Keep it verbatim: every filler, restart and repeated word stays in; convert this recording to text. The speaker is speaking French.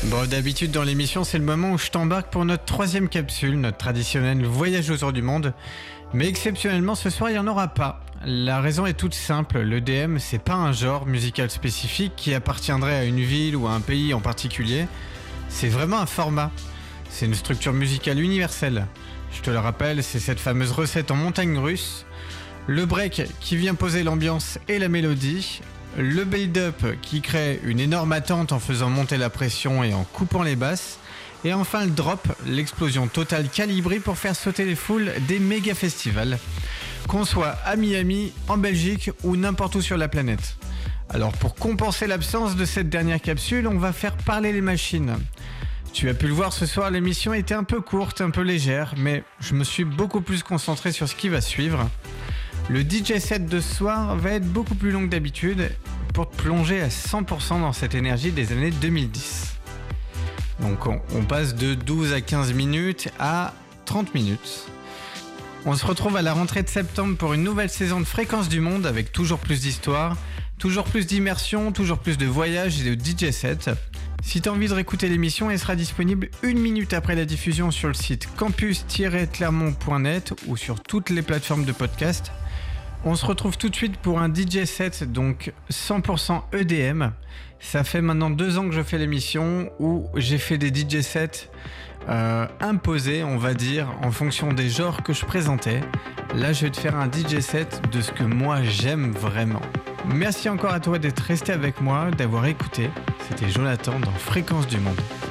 Bon, d'habitude dans l'émission, c'est le moment où je t'embarque pour notre troisième capsule, notre traditionnel voyage autour du monde. Mais exceptionnellement, ce soir, il n'y en aura pas. La raison est toute simple, l'E D M, c'est pas un genre musical spécifique qui appartiendrait à une ville ou à un pays en particulier. C'est vraiment un format. C'est une structure musicale universelle. Je te le rappelle, c'est cette fameuse recette en montagne russe. Le break qui vient poser l'ambiance et la mélodie. Le build-up qui crée une énorme attente en faisant monter la pression et en coupant les basses. Et enfin le drop, l'explosion totale calibrée pour faire sauter les foules des méga festivals. Qu'on soit à Miami, en Belgique ou n'importe où sur la planète. Alors pour compenser l'absence de cette dernière capsule, on va faire parler les machines. Tu as pu le voir ce soir, l'émission était un peu courte, un peu légère, mais je me suis beaucoup plus concentré sur ce qui va suivre. Le D J set de ce soir va être beaucoup plus long que d'habitude pour te plonger à cent pour cent dans cette énergie des années deux mille dix. Donc on, on passe de douze à quinze minutes à trente minutes. On se retrouve à la rentrée de septembre pour une nouvelle saison de Fréquences du Monde avec toujours plus d'histoires, toujours plus d'immersion, toujours plus de voyages et de D J sets. Si tu as envie de réécouter l'émission, elle sera disponible une minute après la diffusion sur le site campus tiret clermont point net ou sur toutes les plateformes de podcast. On se retrouve tout de suite pour un D J set, donc cent pour cent E D M. Ça fait maintenant deux ans que je fais l'émission où j'ai fait des D J sets euh, imposés, on va dire, en fonction des genres que je présentais. Là, je vais te faire un D J set de ce que moi j'aime vraiment. Merci encore à toi d'être resté avec moi, d'avoir écouté. C'était Jonathan dans Fréquences du Monde.